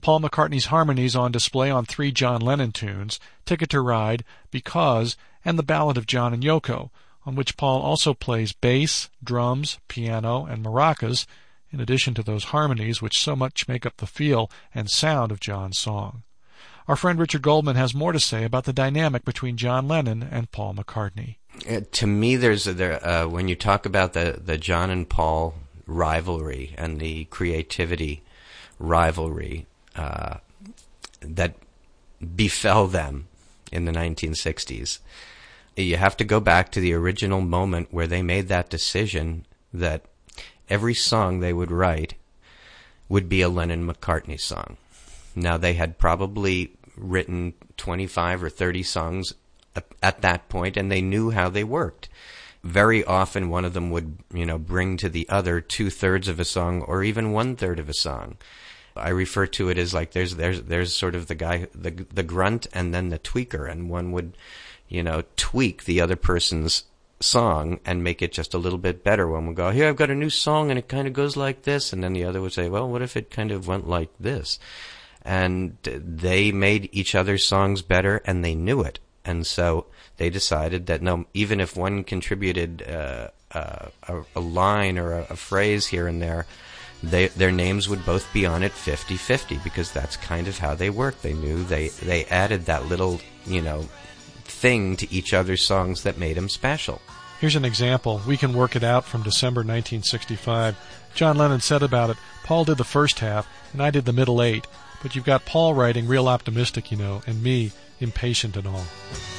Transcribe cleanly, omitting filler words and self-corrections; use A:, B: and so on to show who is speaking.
A: Paul McCartney's harmonies on display on 3 John Lennon tunes, Ticket to Ride, Because, and The Ballad of John and Yoko, on which Paul also plays bass, drums, piano, and maracas, in addition to those harmonies which so much make up the feel and sound of John's song. Our friend Richard Goldman has more to say about the dynamic between John Lennon and Paul McCartney.
B: To me, when you talk about the John and Paul rivalry and the creativity rivalry that befell them in the 1960s, you have to go back to the original moment where they made that decision that every song they would write would be a Lennon-McCartney song. Now, they had probably written 25 or 30 songs at that point, and they knew how they worked. Very often, one of them would, bring to the other 2/3 of a song, or even 1/3 of a song. I refer to it as like there's sort of the guy, the grunt, and then the tweaker, and one would, tweak the other person's song and make it just a little bit better. One would go, here, I've got a new song, and it kind of goes like this, and then the other would say, well, what if it kind of went like this? And they made each other's songs better, and they knew it. And so they decided that no, even if one contributed a line or a phrase here and there, their names would both be on it 50-50, because that's kind of how they worked. They knew they added that little, thing to each other's songs that made them special.
A: Here's an example. We can work it out from December 1965. John Lennon said about it, Paul did the first half, and I did the middle 8. But you've got Paul writing real optimistic, and me impatient and all.